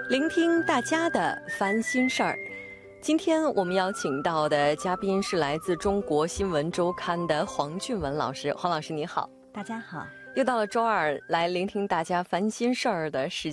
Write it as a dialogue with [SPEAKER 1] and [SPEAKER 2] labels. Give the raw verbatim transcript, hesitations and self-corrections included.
[SPEAKER 1] 聆听大家的烦心事儿。今天我们邀请到的嘉宾是来自中国新闻周刊的黄俊文老师。黄老师你好。
[SPEAKER 2] 大家好。
[SPEAKER 1] 又到了周二来聆听大家烦心事儿的时